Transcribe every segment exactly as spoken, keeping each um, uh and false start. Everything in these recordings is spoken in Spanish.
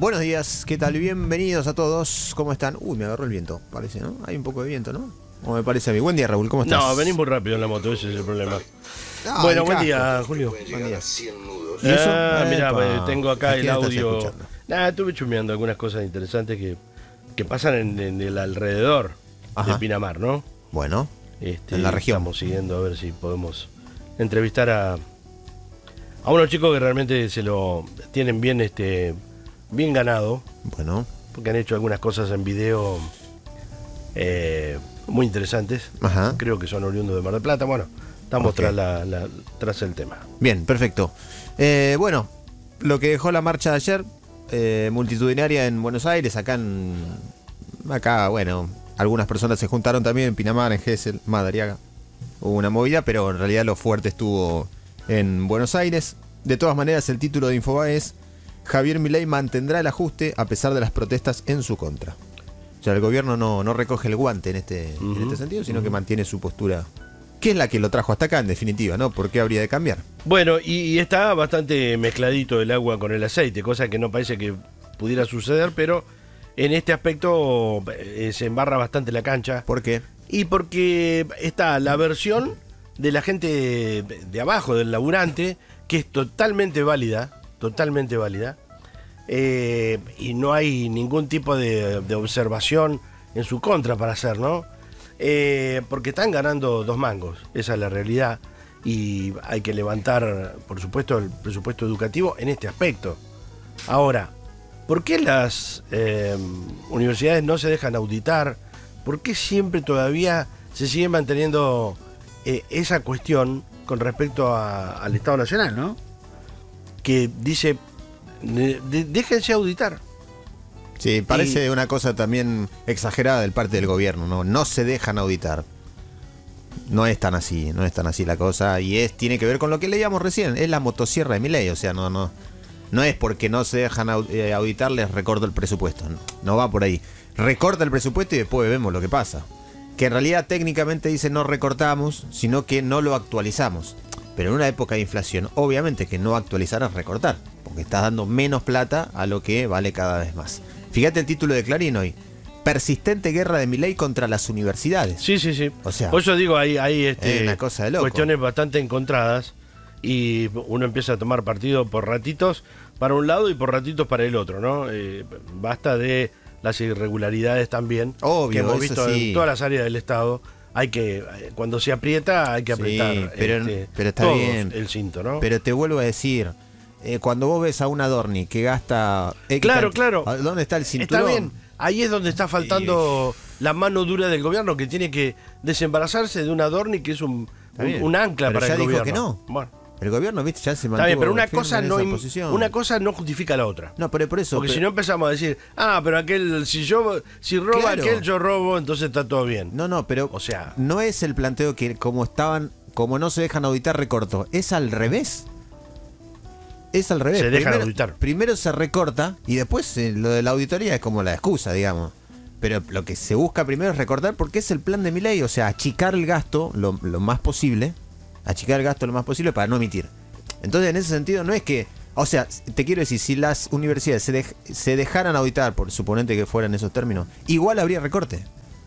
Buenos días, ¿qué tal? Bienvenidos a todos. ¿Cómo están? Uy, me agarró el viento, parece, ¿no? Hay un poco de viento, ¿no? O me parece a mí. Buen día, Raúl, ¿cómo estás? No, venís muy rápido en la moto, ese es el problema. No, bueno, el buen casco. día, Julio. Buen día. ¿Y eso? Ah, mirá, Epa. pues, tengo acá ¿A el quién estás audio. escuchando? Nada, estuve chumeando algunas cosas interesantes que, que pasan en, en el alrededor Ajá. de Pinamar, ¿no? Bueno, Este, en la región. Estamos siguiendo a ver si podemos entrevistar a, a unos chicos que realmente se lo tienen bien, este, bien ganado, bueno. porque han hecho algunas cosas en video eh, muy interesantes. Ajá. Creo que son oriundos de Mar del Plata. Bueno, estamos Ok. tras, la, la- tras el tema. Bien, perfecto. Eh, bueno, lo que dejó la marcha de ayer, eh, multitudinaria en Buenos Aires, acá en... Acá, bueno, algunas personas se juntaron también en Pinamar, en Gesell, Madariaga. Hubo una movida, pero en realidad lo fuerte estuvo en Buenos Aires. De todas maneras, el título de Infobae es: Javier Milei mantendrá el ajuste a pesar de las protestas en su contra. O sea, el gobierno no, no recoge el guante en este, Ujú, en este sentido, sino ujú. que mantiene su postura, que es la que lo trajo hasta acá, en definitiva, ¿no? ¿Por qué habría de cambiar? Bueno, y, y está bastante mezcladito el agua con el aceite, cosa que no parece que pudiera suceder, pero en este aspecto eh, se embarra bastante la cancha. ¿Por qué? Y porque está la versión de la gente de abajo, del laburante, que es totalmente válida, totalmente válida, eh, y no hay ningún tipo de, de observación en su contra para hacer, ¿no? Eh, porque están ganando dos mangos, esa es la realidad, y hay que levantar, por supuesto, el presupuesto educativo en este aspecto. Ahora, ¿por qué las eh, universidades no se dejan auditar? ¿Por qué siempre todavía se sigue manteniendo eh, esa cuestión con respecto a- al Estado Nacional, ¿no? Que dice, de- de- déjense auditar. Sí, parece Y- una cosa también exagerada del parte del gobierno, ¿no? No se dejan auditar. No es tan así, no es tan así la cosa. Y es tiene que ver con lo que leíamos recién, es la motosierra de Milei, o sea, no, no, no es porque no se dejan au- eh, auditar les recorto el presupuesto. No, no va por ahí. Recorta el presupuesto y después vemos lo que pasa. Que en realidad técnicamente dice no recortamos, sino que no lo actualizamos. Pero en una época de inflación, obviamente que no actualizar es recortar, porque estás dando menos plata a lo que vale cada vez más. Fíjate el título de Clarín hoy: persistente guerra de Milei contra las universidades. Sí, sí, sí. O sea, por eso digo, hay, hay este, es una cosa de loco. cuestiones bastante encontradas y uno empieza a tomar partido por ratitos para un lado y por ratitos para el otro, ¿no? Eh, basta de las irregularidades también Obvio, que hemos eso visto sí. en todas las áreas del Estado. Hay que, eh, cuando se aprieta, hay que Sí, apretar pero- este, pero está todos bien. el cinto, ¿no? Pero te vuelvo a decir, eh, cuando vos ves a un Adorni que gasta... X Claro, cant- claro. ¿a ¿Dónde está el cinturón? Está bien, ahí es donde está faltando la mano dura del gobierno, que tiene que desembarazarse de un Adorni que es un, Está un, bien. un ancla Pero para ya el dijo gobierno. que no. Bueno, El gobierno, viste, ya se mantuvo está bien, pero una firme cosa, en no, esa im- posición. una cosa no justifica la otra. No, pero por eso... Porque pero- si no empezamos a decir, ah, pero aquel, si yo si roba Claro. aquel, yo robo, entonces está todo bien. No, no, pero O sea- no es el planteo que como estaban, como no se dejan auditar, recorto. Es al revés. Es al revés. Se dejan primero, auditar. Primero se recorta y después eh, lo de la auditoría es como la excusa, digamos. Pero lo que se busca primero es recortar porque es el plan de Milei, o sea, achicar el gasto lo, lo más posible, achicar el gasto lo más posible para no emitir. Entonces, en ese sentido, no es que, o sea, te quiero decir, si las universidades se, dej- se dejaran auditar, por suponente que fueran esos términos, igual habría recorte.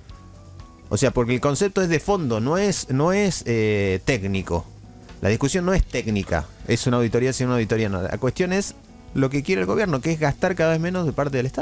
O sea, porque el concepto es de fondo, no es, no es eh, técnico. La discusión no es técnica, es una auditoría, si una auditoría no. La cuestión es lo que quiere el gobierno, que es gastar cada vez menos de parte del Estado.